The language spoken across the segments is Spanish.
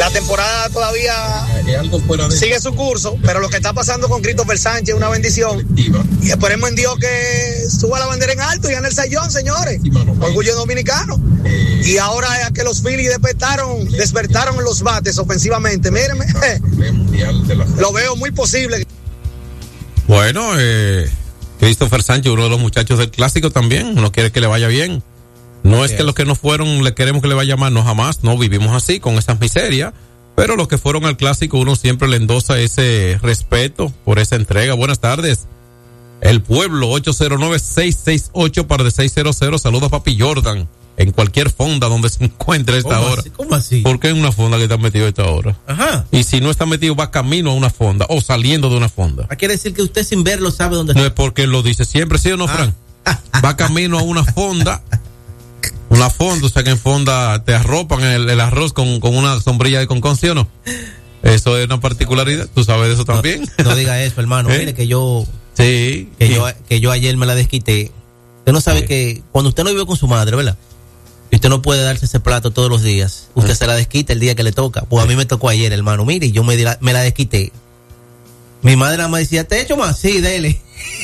La temporada todavía sigue su curso, pero lo que está pasando con Christopher Sánchez es una bendición. Y esperemos en Dios que suba la bandera en alto y gane el sayón, señores. Orgullo dominicano. Y ahora es que los Phillies despertaron en los bates ofensivamente. Mírenme, lo veo muy posible. Bueno, Christopher Sánchez, uno de los muchachos del clásico también, uno quiere que le vaya bien. No es que los que no fueron le queremos que le vaya mal, no, jamás, no vivimos así, con esas miserias, pero los que fueron al clásico uno siempre le endosa ese respeto por esa entrega. Buenas tardes. El pueblo, 809-668 par de 600, saludos a Papi Jordan, en cualquier fonda donde se encuentre a esta hora. ¿Cómo así? ¿Por qué en una fonda que está metido a esta hora? Ajá. Y si no está metido, va camino a una fonda, o saliendo de una fonda. Quiere decir que usted sin verlo sabe dónde está. No es porque lo dice siempre, ¿sí o no, Fran? Va camino a una fonda. Una fonda, o sea que en fonda te arropan el arroz con una sombrilla de concón, ¿sí o no? Eso es una particularidad, tú sabes de eso también. No diga eso, hermano, mire que yo... Sí. Que yo ayer me la desquité. Usted no sabe que cuando usted no vive con su madre, ¿verdad? Y usted no puede darse ese plato todos los días, usted se la desquita el día que le toca. Pues a mí me tocó ayer, hermano, mire, y yo me la desquité. Mi madre nada más decía, ¿te echo más? Sí, dele.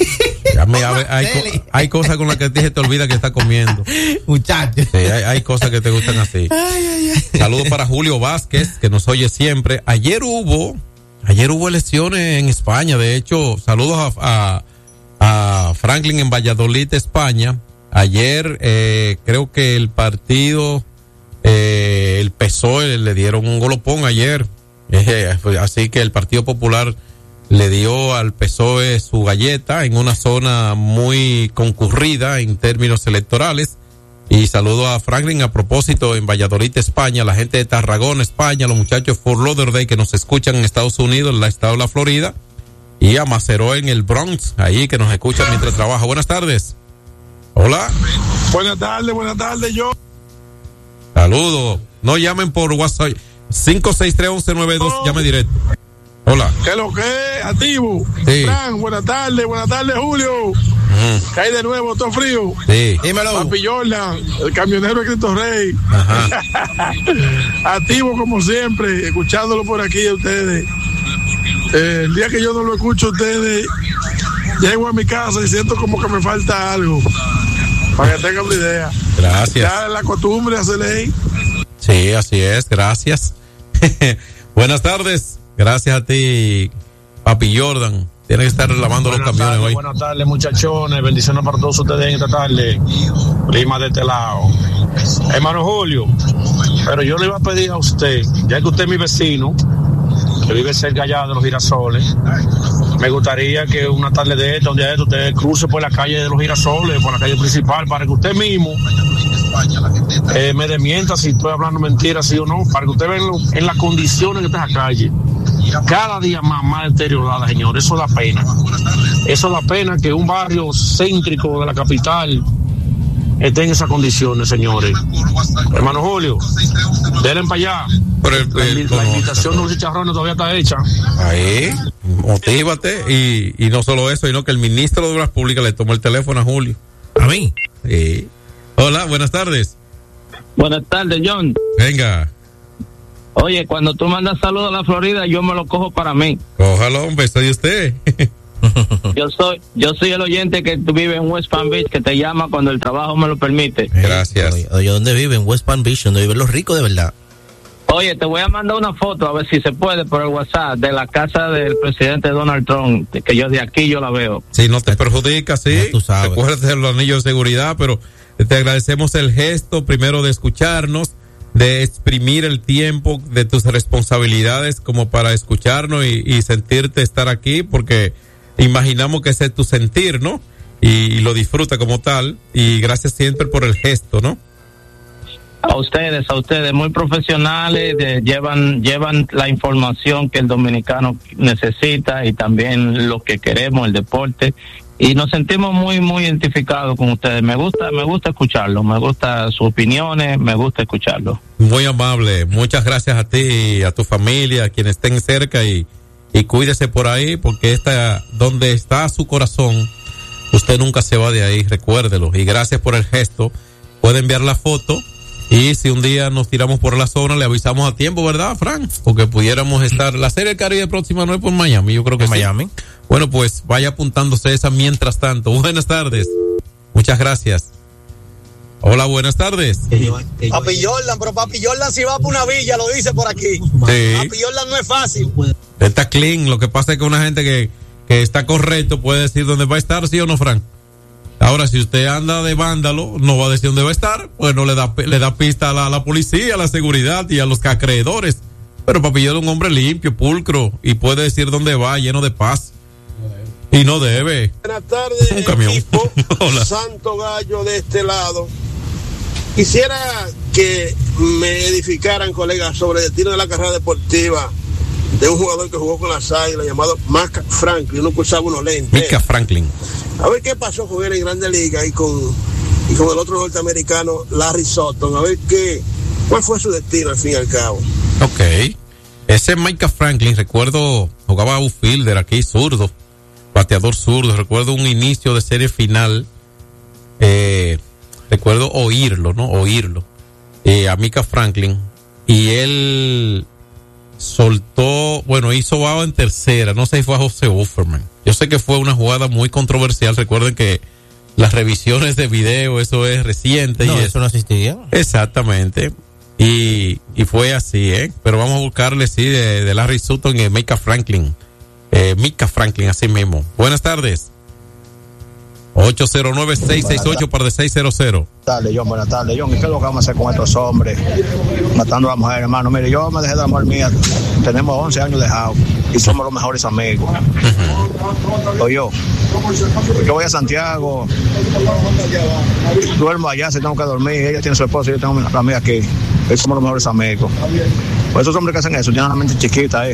Hay cosas con las que te olvida que está comiendo. Muchachos. Sí, hay cosas que te gustan así. Saludos para Julio Vázquez, que nos oye siempre. Ayer hubo elecciones en España. De hecho, saludos a Franklin en Valladolid, España. Ayer creo que el partido, el PSOE le dieron un golopón ayer. Así que el Partido Popular le dio al PSOE su galleta en una zona muy concurrida en términos electorales. Y saludo a Franklin a propósito en Valladolid, España, la gente de Tarragona, España, los muchachos de Fort Lauderdale que nos escuchan en Estados Unidos, en el estado de la Florida, y a Maceró en el Bronx, ahí que nos escuchan mientras trabaja. Buenas tardes. Hola. Buenas tardes, yo. Saludos. No llamen por WhatsApp. 563-1192, llame directo. Hola. ¿Qué es lo que es? Activo. Sí. Fran, buenas tardes, Julio. ¿Qué hay de nuevo? ¿Todo frío? Sí. Dímelo. Papi Jordan, el camionero de Cristo Rey. Ajá. Activo como siempre, escuchándolo por aquí a ustedes. El día que yo no lo escucho a ustedes, llego a mi casa y siento como que me falta algo. Para que tengan una idea. Gracias. Ya es la costumbre hacer ley. Sí, así es, gracias. Buenas tardes. Gracias a ti, Papi Jordan. Tiene que estar lavando los camiones hoy. Buenas tardes, muchachones. Bendiciones para todos ustedes en esta tarde. Prima de este lado. Hermano Julio, pero yo le iba a pedir a usted, ya que usted es mi vecino, que vive cerca allá de los Girasoles, me gustaría que una tarde de esta, un día de esto, usted cruce por la calle de los Girasoles, por la calle principal, para que usted mismo me desmienta si estoy hablando mentiras, sí o no, para que usted vea en las condiciones que está esa calle. Cada día más deteriorada, señor. Eso da pena. Eso da pena que un barrio céntrico de la capital esté en esas condiciones, señores. Hermano Julio, denle para allá. La invitación de los chicharrones todavía está hecha. Ahí, motívate. Y no solo eso, sino que el ministro de Obras Públicas le tomó el teléfono a Julio. ¿A mí? Sí. Hola, buenas tardes. Buenas tardes, John. Venga. Oye, cuando tú mandas saludos a la Florida, yo me lo cojo para mí. Cójalo, hombre, soy usted. Yo soy el oyente que tú vives en West Palm Beach, que te llama cuando el trabajo me lo permite. Gracias. Oye, ¿dónde vive? En West Palm Beach, donde viven los ricos de verdad. Oye, te voy a mandar una foto, a ver si se puede, por el WhatsApp, de la casa del presidente Donald Trump, que yo de aquí yo la veo. Sí, no te perjudica, sí. Ya tú sabes. Recuerda los anillos de seguridad, pero te agradecemos el gesto, primero de escucharnos, de exprimir el tiempo de tus responsabilidades como para escucharnos y sentirte estar aquí, porque imaginamos que ese es tu sentir, ¿no? Y lo disfruta como tal, y gracias siempre por el gesto, ¿no? A ustedes, muy profesionales, llevan la información que el dominicano necesita y también lo que queremos, el deporte, y nos sentimos muy identificados con ustedes. Me gusta escucharlo, me gusta sus opiniones, me gusta escucharlo. Muy amable, muchas gracias a ti, a tu familia, a quienes estén cerca, y cuídese por ahí, porque donde está su corazón, usted nunca se va de ahí, recuérdelo. Y gracias por el gesto. Puede enviar la foto Y si un día nos tiramos por la zona, le avisamos a tiempo, ¿verdad, Frank? Porque pudiéramos estar. La Serie del Caribe próxima no es por Miami, yo creo que sí. Miami. Bueno, pues vaya apuntándose esa mientras tanto. Buenas tardes. Muchas gracias. Hola, buenas tardes. Papi Jordan, pero Papi Jordan si va por una villa, lo dice por aquí. Sí. Papi Jordan no es fácil. Está clean, lo que pasa es que una gente que está correcto puede decir dónde va a estar, ¿sí o no, Frank? Ahora, si usted anda de vándalo, no va a decir dónde va a estar, pues no le da pista a la policía, a la seguridad y a los acreedores. Pero Papi Jordan es un hombre limpio, pulcro, y puede decir dónde va, lleno de paz. Y no debe. Buenas tardes, un camión. Equipo. Hola. Santo Gallo de este lado. Quisiera que me edificaran, colegas, sobre el destino de la carrera deportiva de un jugador que jugó con las Águilas llamado Micah Franklin. Uno que usaba unos lentes. Micah Franklin. A ver qué pasó con él en Grandes Ligas y con el otro norteamericano, Larry Sutton. A ver cuál fue su destino al fin y al cabo. Ok. Ese Micah Franklin, recuerdo, jugaba outfielder aquí, zurdo, bateador zurdo. Recuerdo un inicio de serie final. Recuerdo oírlo, a Micah Franklin, y él hizo baba en tercera, no sé si fue a José Offerman. Yo sé que fue una jugada muy controversial. Recuerden que las revisiones de video, eso es reciente. No, y eso no existía. Exactamente. Y fue así, pero vamos a buscarle, sí, de Larry Sutton y Micah Franklin. Micah Franklin, así mismo. Buenas tardes. 809-668 par de 600. Buenas tardes, John. ¿Y qué es lo que vamos a hacer con estos hombres matando a la mujer, hermano? Mire, yo me dejé de la mujer mía. Tenemos 11 años dejados y somos los mejores amigos. Oye, yo voy a Santiago, duermo allá si tengo que dormir. Ella tiene su esposo y yo tengo la mía aquí. Y somos los mejores amigos. Pues esos hombres que hacen eso tienen una mente chiquita,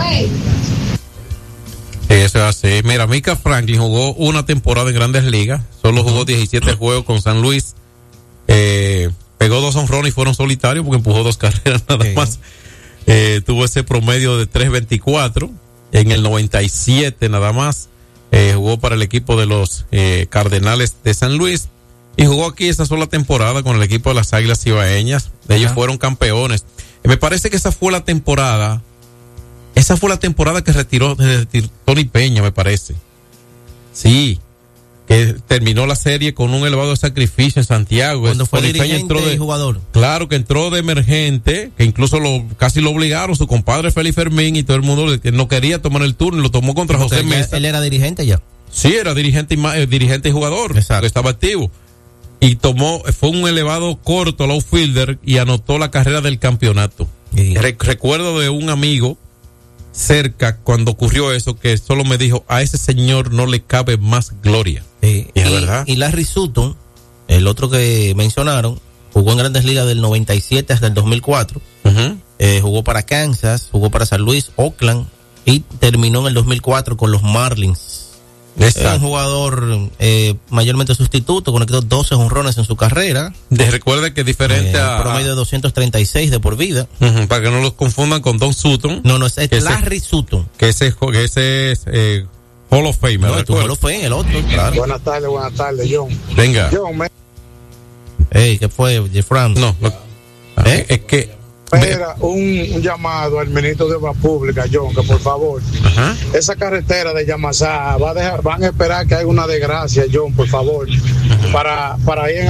Eso es así. Mira, Micah Franklin jugó una temporada en Grandes Ligas, solo jugó 17 juegos con San Luis, pegó 2 honrones y fueron solitarios porque empujó 2 carreras nada más. Tuvo ese promedio de 3.24 en el 97 nada más. Jugó para el equipo de los Cardenales de San Luis y jugó aquí esa sola temporada con el equipo de las Águilas Cibaeñas. Ellos fueron campeones. Me parece que esa fue la temporada que retiró Tony Peña, me parece. Sí, que terminó la serie con un elevado sacrificio en Santiago. Cuando fue Tony dirigente Peña entró y jugador. Claro, que entró de emergente, que incluso casi lo obligaron, su compadre Félix Fermín y todo el mundo que no quería tomar el turno y lo tomó contra José Mesa. Él era dirigente ya. Sí, era dirigente y jugador. Exacto. Que estaba activo. Y fue un elevado corto al outfielder y anotó la carrera del campeonato. Sí. Recuerdo de un amigo cerca cuando ocurrió eso que solo me dijo, a ese señor no le cabe más gloria. Y es verdad. Y Larry Sutton, el otro que mencionaron, jugó en Grandes Ligas del 97 hasta el 2004. Jugó para Kansas, jugó para San Luis, Oakland y terminó en el 2004 con los Marlins. Es un jugador mayormente sustituto, conectó 12 jonrones en su carrera. Recuerda que es diferente a promedio de 236 de por vida. Para que no los confundan con Don Sutton. No, es Larry Sutton. Que ese es Hall of Fame. No, tu Hall of Fame, el otro, claro. Buenas tardes, John. Venga. ¿Qué fue, Jeffran? No, es que Era un llamado al ministro de Obras Públicas, John, que por favor, esa carretera de Yamasá van a esperar que haya una desgracia, John, por favor, para ir en